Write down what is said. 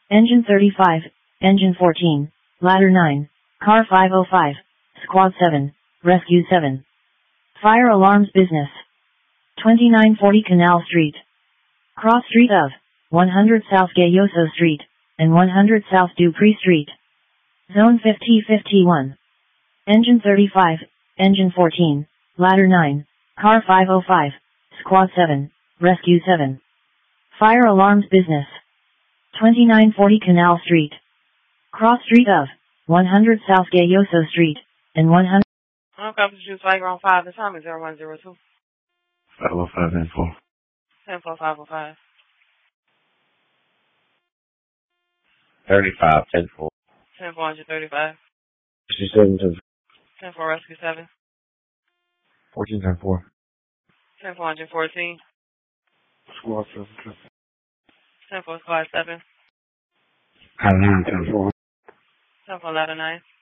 Engine 35, Engine 14, Ladder 9, Car 505, Squad 7, Rescue 7. Fire alarms business. 2940 Canal Street. Cross street of 100 South Gayoso Street and 100 South Dupree Street. Zone 5051. Engine 35, Engine 14, Ladder 9, Car 505, Squad 7, Rescue 7. Fire alarms business. 2940 Canal Street. Cross street of 100 South Gayoso Street and 100... Okay, choose Flight on 5. The time is 0102. 505 info. 10505. 35 10-4. 10435. 67 104 Rescue 7. 14 10-4. 10414. Squad 7. 104 Squad 7. Ladder 9 10-4. 104 Ladder 9.